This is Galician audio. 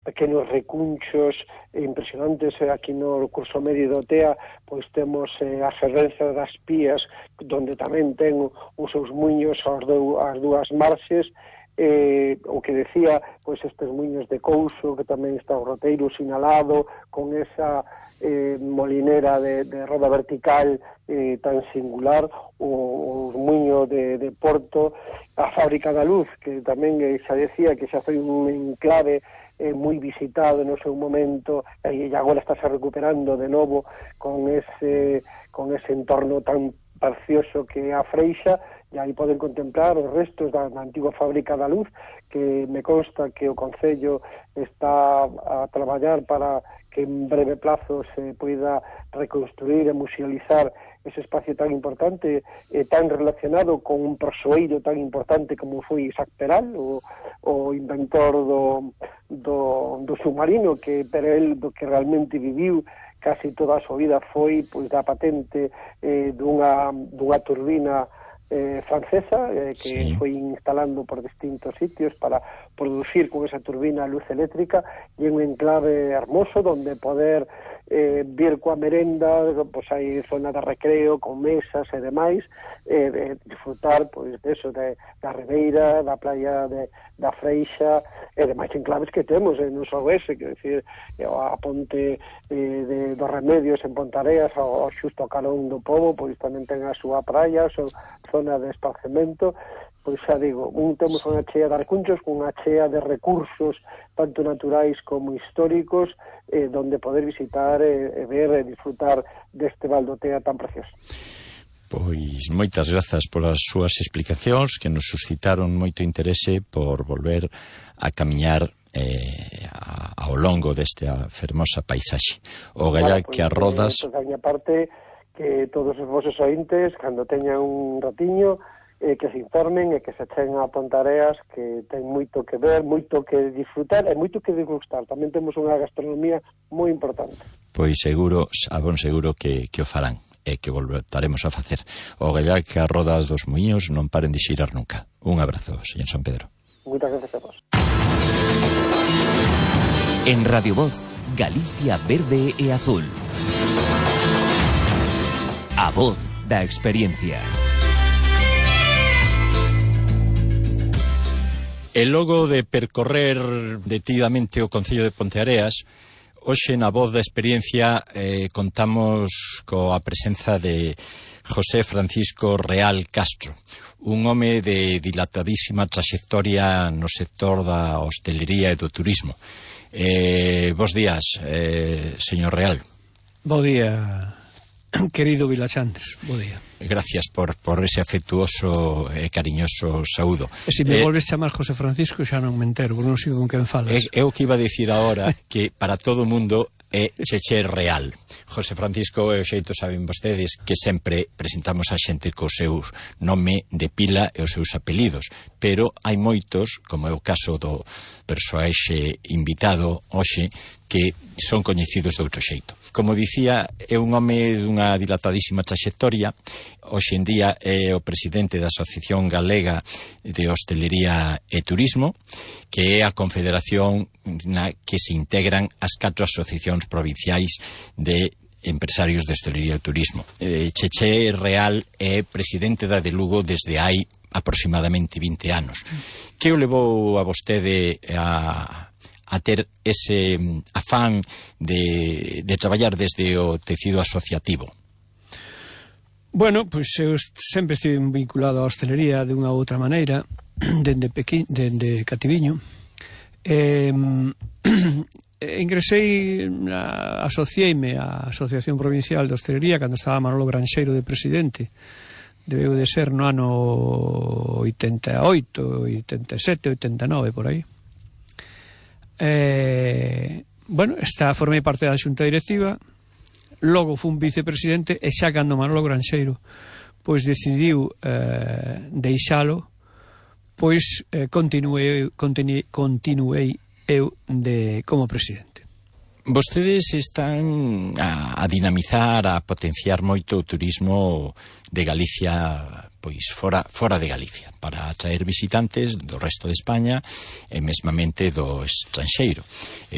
pequenos recunchos impresionantes. Aquí no curso medio do TEA pois temos a fervenza das Pías, donde tamén ten os seus muiños as dúas marxes, o que decía, pois estes muiños de Couso, que tamén está o roteiro sinalado, con esa molinera de roda vertical tan singular, o muiño de Porto, a Fábrica da Luz, que tamén xa decía que xa foi un enclave moi visitado no seu momento, e agora está recuperando de novo con ese entorno tan precioso que é a Freixa, e aí poden contemplar os restos da antiga Fábrica da Luz, que me consta que o Concello está a traballar para que en breve plazo se poida reconstruir e musealizar ese espacio tan importante e tan relacionado con un persoeiro tan importante como foi Isaac Peral, o inventor do submarino, que pero el do que realmente viviu casi toda a súa vida foi pois da patente dunha turbina francesa que foi instalando por distintos sitios para producir con esa turbina luz eléctrica, e un enclave hermoso donde poder vir coa merenda, pois hai zona de recreo con mesas e demais, disfrutar pois deso, da Ribeira, da playa da Freixa e demais enclaves que temos non só ese, quero dicir, a ponte dos Remedios en Pontareas, ao xusto ao carón do Pobo, pois tamén ten a súa praia, a súa zona de esparcemento. Pois xa digo, temos unha chea de recunchos, unha chea de recursos tanto naturais como históricos, donde poder visitar e ver e disfrutar deste Val do Tea tan precioso. Pois moitas grazas polas súas explicacións, que nos suscitaron moito interese por volver a camiñar ao longo desta fermosa paisaxe. O galla que as rodas... Da miña parte, que todos os vosos ointes, cando teñan un ratiño, que se informen e que se echen a Pontareas, que ten moito que ver, moito que disfrutar e moito que degustar. Tamén temos unha gastronomía moi importante. Pois seguro, a bon seguro que o farán e que voltaremos a facer. O galla que as rodas dos muiños non paren de xirar nunca. Un abrazo, señor San Pedro. Moitas gracias a vos. En Radio Voz, Galicia verde e azul. A voz da experiencia. E logo de percorrer detidamente o Concello de Ponteareas, hoxe na Voz da Experiencia contamos coa presenza de José Francisco Real Castro, un home de dilatadísima traxectoria no sector da hostelería e do turismo. Bos días, señor Real. Bo día, querido Vilaxantres, bo día. Gracias por ese afectuoso e cariñoso saúdo. E se me volves chamar José Francisco xa non me entero, porque non sigo con quen falas. É o que iba a dicir agora, que para todo o mundo é Cheche Real. José Francisco é o xeito, saben vostedes, que sempre presentamos a xente co seu nome de pila e os seus apelidos, pero hai moitos, como é o caso do persoaxe invitado hoxe, que son coñecidos de outro xeito. Como dicía, é un home dunha dilatadísima traxectoria. Hoxe en día é o presidente da Asociación Galega de Hostelería e Turismo, que é a confederación na que se integran as 4 asociacións provinciais de empresarios de hostelería e turismo. Cheche Real é presidente da de Lugo desde hai aproximadamente 20 anos. Que o levou a vostede a ter ese afán de traballar desde o tecido asociativo? Bueno, pois eu sempre estive vinculado á hostelería de unha ou outra maneira, dende Cativiño. Ingresei, asocieime á Asociación Provincial de Hostelería cando estaba Manolo Granxeiro de presidente. Debeu de ser no ano 88, 87, 89, por aí. Bueno, formei parte da xunta directiva, logo fun vicepresidente, e xa cando Manolo Granxeiro pois decidiu deixalo, pois continuei eu como presidente. Vostedes están a dinamizar, a potenciar moito o turismo de Galicia, pois fora de Galicia, para atraer visitantes do resto de España e mesmamente do estranxeiro.